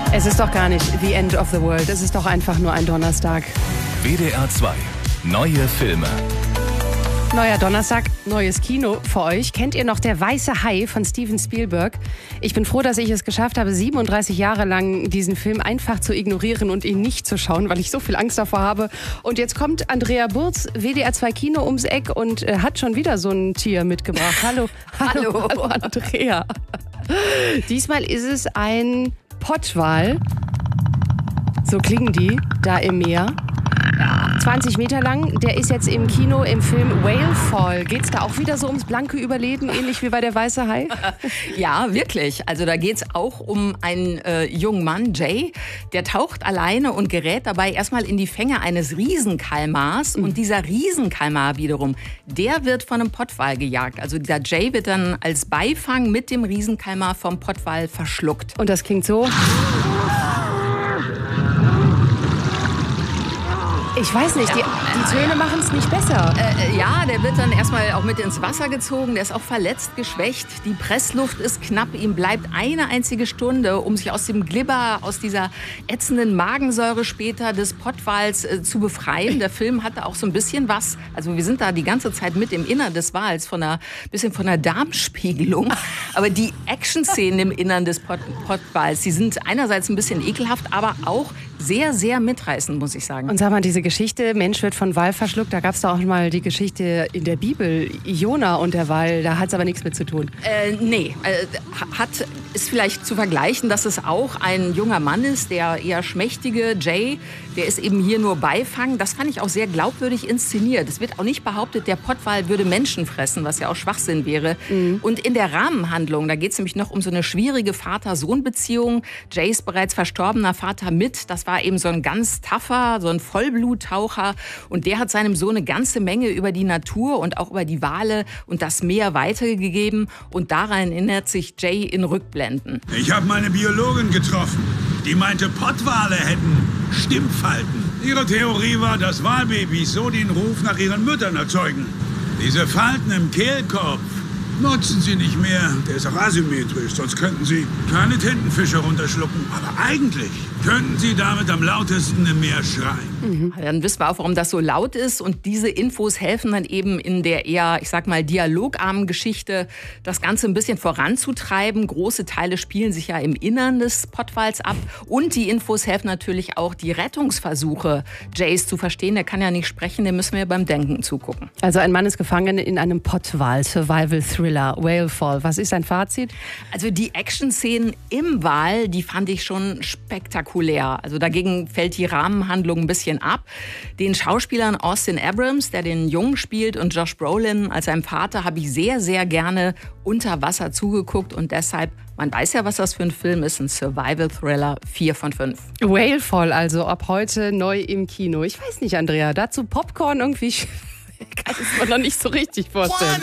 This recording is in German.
Es ist doch gar nicht the end of the world. Es ist doch einfach nur ein Donnerstag. WDR 2. Neue Filme. Neuer Donnerstag, neues Kino für euch. Kennt ihr noch Der weiße Hai von Steven Spielberg? Ich bin froh, dass ich es geschafft habe, 37 Jahre lang diesen Film einfach zu ignorieren und ihn nicht zu schauen, weil ich so viel Angst davor habe. Und jetzt kommt Andrea Burz, WDR 2 Kino ums Eck und hat schon wieder so ein Tier mitgebracht. Hallo Andrea. Diesmal ist es ein Pottwal. So klingen die da im Meer. 20 Meter lang, der ist jetzt im Kino im Film Whale Fall. Geht es da auch wieder so ums blanke Überleben, ähnlich wie bei Der weiße Hai? Ja, wirklich. Also da geht es auch um einen jungen Mann, Jay, der taucht alleine und gerät dabei erstmal in die Fänge eines Riesenkalmars. Und dieser Riesenkalmar wiederum, der wird von einem Pottwal gejagt. Also dieser Jay wird dann als Beifang mit dem Riesenkalmar vom Pottwal verschluckt. Und das klingt so. Ich weiß nicht, die Töne machen es nicht besser. Ja, der wird dann erstmal auch mit ins Wasser gezogen. Der ist auch verletzt, geschwächt. Die Pressluft ist knapp. Ihm bleibt eine einzige Stunde, um sich aus dem Glibber, aus dieser ätzenden Magensäure später des Pottwals zu befreien. Der Film hatte auch so ein bisschen was. Also wir sind da die ganze Zeit mit im Innern des Wals, bisschen von der Darmspiegelung. Aber die Action-Szenen im Innern des Pottwals, die sind einerseits ein bisschen ekelhaft, aber auch sehr, sehr mitreißend, muss ich sagen. Und sag mal, diese Geschichte, Mensch wird von Wal verschluckt, da gab es doch auch mal die Geschichte in der Bibel, Jona und der Wal, da hat es aber nichts mit zu tun. Nee, ist vielleicht zu vergleichen, dass es auch ein junger Mann ist, der eher schmächtige Jay, der ist eben hier nur Beifang. Das fand ich auch sehr glaubwürdig inszeniert. Es wird auch nicht behauptet, der Pottwal würde Menschen fressen, was ja auch Schwachsinn wäre. Und in der Rahmenhandlung, da geht es nämlich noch um so eine schwierige Vater-Sohn-Beziehung. Jays bereits verstorbener Vater das war eben so ein ganz tougher, so ein Vollbluttaucher. Und der hat seinem Sohn eine ganze Menge über die Natur und auch über die Wale und das Meer weitergegeben. Und daran erinnert sich Jay in Rückblenden. Ich habe meine Biologin getroffen. Die meinte, Pottwale hätten Stimmfalten. Ihre Theorie war, dass Walbabys so den Ruf nach ihren Müttern erzeugen. Diese Falten im Kehlkopf nutzen sie nicht mehr. Der ist auch asymmetrisch, sonst könnten sie keine Tintenfische runterschlucken. Aber eigentlich könnten sie damit am lautesten im Meer schreien. Dann wissen wir auch, warum das so laut ist. Und diese Infos helfen dann eben in der eher, ich sag mal, dialogarmen Geschichte, das Ganze ein bisschen voranzutreiben. Große Teile spielen sich ja im Innern des Pottwals ab. Und die Infos helfen natürlich auch, die Rettungsversuche Jays zu verstehen. Der kann ja nicht sprechen, dem müssen wir beim Denken zugucken. Also ein Mann ist gefangen in einem Pottwal, Survival-Thriller, Whale Fall. Was ist dein Fazit? Also die Action-Szenen im Wal, die fand ich schon spektakulär. Also dagegen fällt die Rahmenhandlung ein bisschen ab. Den Schauspielern Austin Abrams, der den Jungen spielt, und Josh Brolin als seinem Vater, habe ich sehr, sehr gerne unter Wasser zugeguckt. Und deshalb, man weiß ja, was das für ein Film ist, ein Survival-Thriller, 4 von 5. Whale Fall, also ab heute neu im Kino. Ich weiß nicht, Andrea, dazu Popcorn irgendwie kann ich es mir noch nicht so richtig vorstellen.